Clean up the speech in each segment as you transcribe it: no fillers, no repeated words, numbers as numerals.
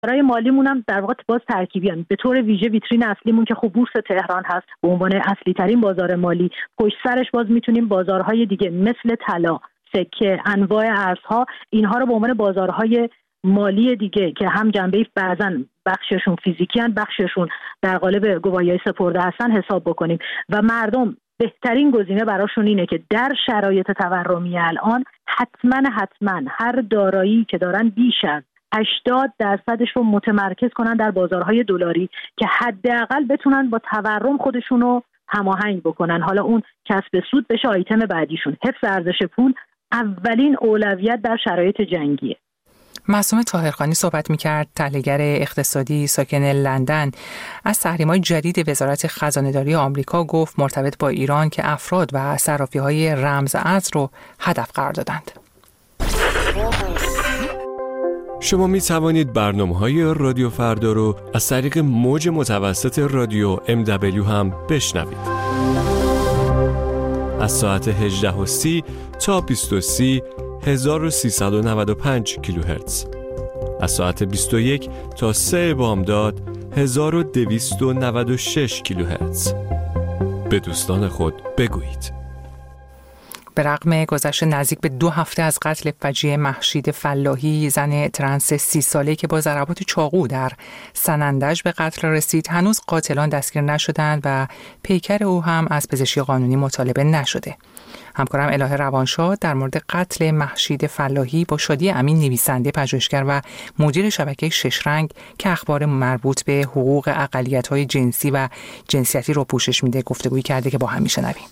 برای مالیمون هم در واقع باز ترکیبیان. به طور ویژه ویترین اصلیمون که خب بورس تهران هست به عنوان اصلی ترین بازار مالی، پشت سرش باز میتونیم بازارهای دیگه مثل طلا، سکه، انواع ارزها، اینها رو به عنوان بازارهای مالی دیگه که هم جنبه بعضاً بخششون فیزیکی هستن، بخششون در قالب گواهی سپرده هستن حساب بکنیم و مردم بهترین گزینه براشون اینه که در شرایط تورمی الان حتما هر دارایی که دارن بیش از 80% رو متمرکز کنن در بازارهای دلاری که حداقل بتونن با تورم خودشون رو هماهنگ بکنن. حالا اون کسب سود بشه آیتم بعدیشون. حفظ ارزش پول اولین اولویت در شرایط جنگیه. معصومه طاهرخانی صحبت می‌کرد، تحلیلگر اقتصادی ساکن لندن، از تحریم‌های جدید وزارت خزانه‌داری آمریکا گفت مرتبط با ایران که افراد و صرافی‌های رمز ارز رو هدف قرار دادند. شما می توانید برنامه‌های رادیو فردا رو از طریق موج متوسط رادیو MW هم بشنوید. از ساعت 18:30 تا 20:30 1395 کیلوهرتز. از ساعت 21 تا 3 بامداد 1296 کیلوهرتز. به دوستان خود بگویید. به رغم گذشت نزدیک به 2 هفته از قتل فجیع مهشید فلاحی، زن ترنس 30 ساله‌ای که با ضربات چاقو در سنندج به قتل رسید، هنوز قاتلان دستگیر نشدند و پیکر او هم از پزشکی قانونی مطالبه نشده. همکارم الهه روانشاد در مورد قتل مهشید فلاحی با شادی امین، نویسنده، پژوهشگر و مدیر شبکه شش رنگ که اخبار مربوط به حقوق اقلیت‌های جنسی و جنسیتی رو پوشش میده گفتگویی کرده که با هم میشنویم.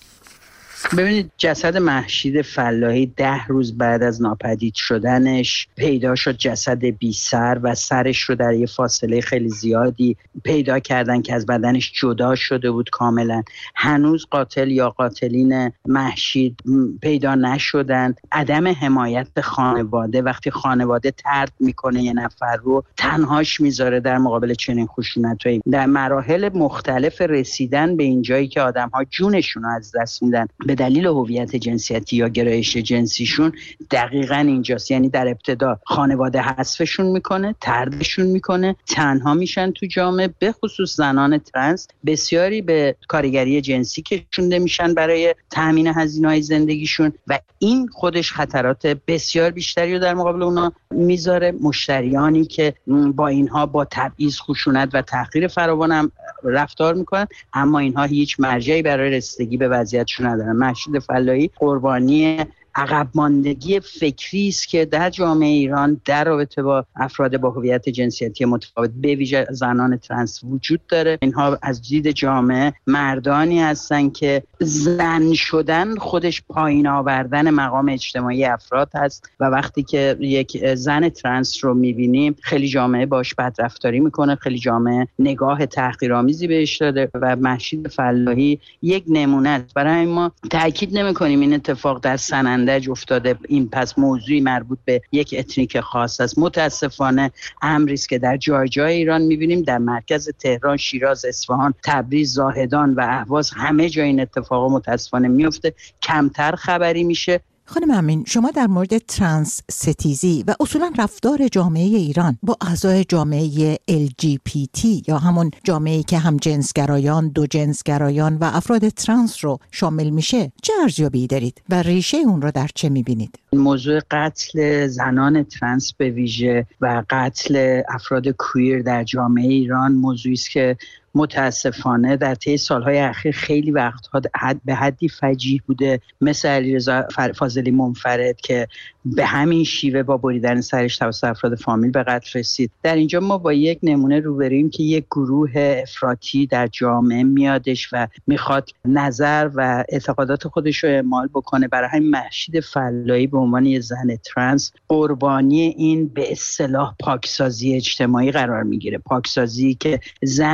ببینید، جسد مهشید فلاحی 10 روز بعد از ناپدید شدنش پیدا شد. جسد بی سر و سرش رو در یه فاصله خیلی زیادی پیدا کردن که از بدنش جدا شده بود کاملا. هنوز قاتل یا قاتلین مهشید پیدا نشدن. عدم حمایت خانواده، وقتی خانواده طرد میکنه یه نفر رو، تنهاش میذاره در مقابل چنین خشونتایی، در مراحل مختلف رسیدن به این جایی که آدم‌ها جونشون رو از دست میدن به دلیل هویت جنسیتی یا گرایش جنسیشون، دقیقاً اینجاست. یعنی در ابتدا خانواده حذفشون میکنه، طردشون میکنه، تنها میشن تو جامعه. به خصوص زنان ترنس بسیاری به کارگری جنسی کشونده میشن برای تامین هزینه‌های زندگیشون و این خودش خطرات بسیار بیشتری رو در مقابل اونا میذاره. مشتریانی که با اینها با تبعیض، خشونت و تحقیر فراوان هم رفتار میکنن، اما اینها هیچ مرجعی برای رسیدگی به وضعیتشون ندارن. مهشید فلاحی قربانی عقب ماندگی فکری است که در جامعه ایران در رابطه با افراد با هویت جنسیتی متفاوت به ویژه زنان ترنس وجود داره. اینها از دید جامعه مردانی هستن که زن شدن خودش پایین آوردن مقام اجتماعی افراد هست و وقتی که یک زن ترنس رو میبینیم خیلی جامعه باش بدرفتاری میکنه، خیلی جامعه نگاه تحقیرآمیزی بهش داده و مهشید فلاحی یک نمونه است. برای ما تاکید نمی‌کنیم این اتفاق در سنندج افتاده، این پس موضوعی مربوط به یک اتنیک خاص است. متاسفانه امری است که در جای جای ایران می‌بینیم، در مرکز تهران، شیراز، اصفهان، تبریز، زاهدان و اهواز، همه جای این اتفاقا متاسفانه میفته. کمتر خبری میشه. خانم امین، شما در مورد ترنس ستیزی و اصولا رفتار جامعه ایران با اعضای جامعه LGBT یا همون جامعه‌ای که هم جنسگرایان، دو جنسگرایان و افراد ترنس رو شامل میشه چه ارزیابی دارید و ریشه اون رو در چه میبینید؟ موضوع قتل زنان ترنس به ویژه و قتل افراد کویر در جامعه ایران موضوعی است که متاسفانه در طی سالهای اخیر خیلی وقتها به حدی فجیع بوده، مثل علیرضا فاضلی منفرد که به همین شیوه با بریدن سرش توسط افراد فامیل به قتل رسید. در اینجا ما با یک نمونه روبرویم که یک گروه افراطی در جامعه میادش و میخواد نظر و اعتقادات خودش رو اعمال بکنه. برای همین مهشید فلاحی به عنوان یک زن ترنس قربانی این به اصطلاح پاکسازی اجتماعی قرار میگیره. پاکسازی که زمینه‌های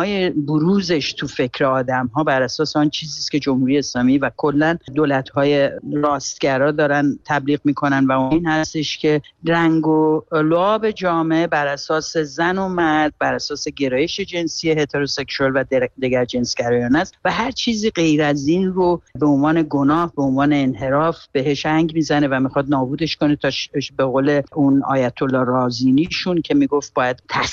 راههای بروزش تو فکر آدم‌ها بر اساس آن چیزی است که جمهوری اسلامی و کلا دولت‌های راستگرا دارن تبلیغ میکنن و این هستش که رنگ و لعاب جامعه بر اساس زن و مرد، بر اساس گرایش جنسی هتروسکشوال و دیگر جنسگرایانه است و هر چیزی غیر از این رو به عنوان گناه، به عنوان انحراف بهش انگ میزنه و میخواد نابودش کنه تا به قول اون آیت الله رازینیشون که میگفت باید